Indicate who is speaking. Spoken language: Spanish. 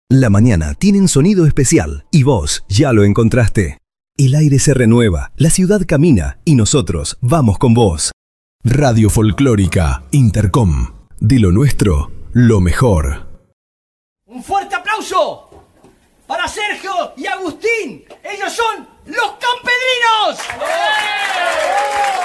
Speaker 1: La mañana tiene un sonido especial y vos ya lo encontraste. El aire se renueva, la ciudad camina y nosotros vamos con vos. Radio Folclórica Intercom. De lo nuestro, lo mejor.
Speaker 2: Un fuerte aplauso para Sergio y Agustín. Ellos son los Campedrinos.